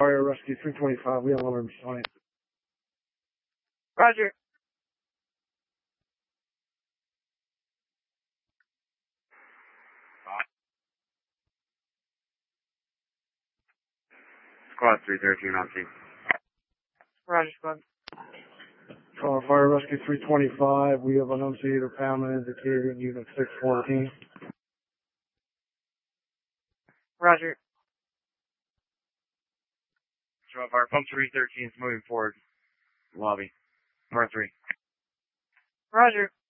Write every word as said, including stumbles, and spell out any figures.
Fire Rescue three twenty-five, we have alarm sign. Roger. Squad three thirteen on scene. Roger, squad. Uh, Fire Rescue three twenty-five, we have an annunciator pounding indicator in unit six fourteen. Roger. Show up our pump three thirteen is moving forward. Lobby. Par three. Roger.